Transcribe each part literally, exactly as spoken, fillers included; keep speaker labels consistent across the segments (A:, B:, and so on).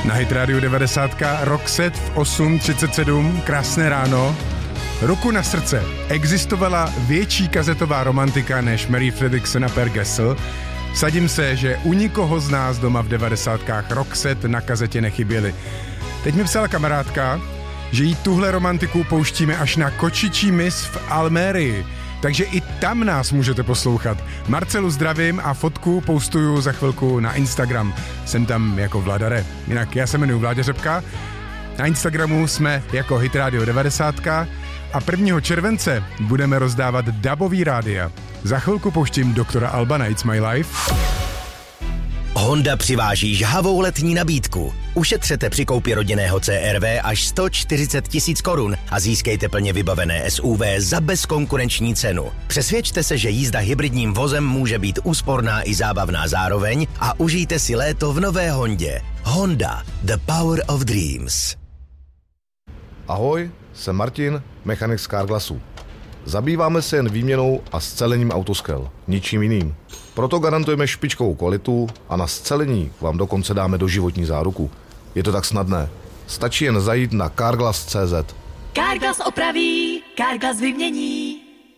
A: Na Hit Radio devadesát Roxette v osm třicet sedm, krásné ráno. Ruku na srdce, existovala větší kazetová romantika než Mary Fredriksson a Per Gessle. Sadím se, že u nikoho z nás doma v devadesátkách Roxette na kazetě nechyběly. Teď mi psala kamarádka, že jí tuhle romantiku pouštíme až na kočičí mys v Almérii. Takže i tam nás můžete poslouchat. Marcelu zdravím a fotku postuju za chvilku na Instagram. Jsem tam jako Vladare. Jinak já se jmenuji Vláďa Řepka. Na Instagramu jsme jako Hit Radio devadesát a prvního července budeme rozdávat dabový rádia. Za chvilku pouštím doktora Albana It's My Life.
B: Honda přiváží žhavou letní nabídku. Ušetřete při koupi rodinného C R V až sto čtyřicet tisíc korun a získejte plně vybavené S U V za bezkonkurenční cenu. Přesvědčte se, že jízda hybridním vozem může být úsporná i zábavná zároveň a užijte si léto v nové Hondě. Honda, the power of dreams.
C: Ahoj, jsem Martin, mechanik z Carglassu. Zabýváme se jen výměnou a scelením autoskel, ničím jiným. Proto garantujeme špičkovou kvalitu a na scelení vám dokonce dáme doživotní záruku. Je to tak snadné. Stačí jen zajít na carglass tečka cé zet.
D: Carglass opraví, Carglass vymění.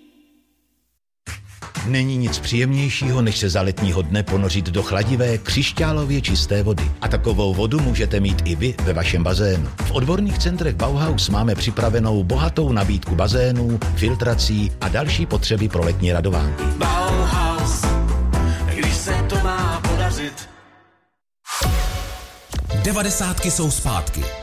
E: Není nic příjemnějšího, než se za letního dne ponořit do chladivé, křišťálově čisté vody. A takovou vodu můžete mít i vy ve vašem bazénu. V odborných centrech Bauhaus máme připravenou bohatou nabídku bazénů, filtrací a další potřeby pro letní radovánky.
F: Bauhaus, když se to má podařit.
G: Devadesátky jsou zpátky.